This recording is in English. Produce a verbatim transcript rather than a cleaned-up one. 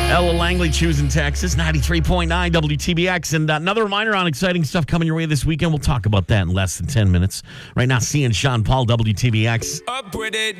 Ella Langley choosing Texas, ninety-three point nine W T B X. And uh, another reminder on exciting stuff coming your way this weekend. We'll talk about that in less than ten minutes. Right now, seeing Sean Paul, W T B X. Up with it.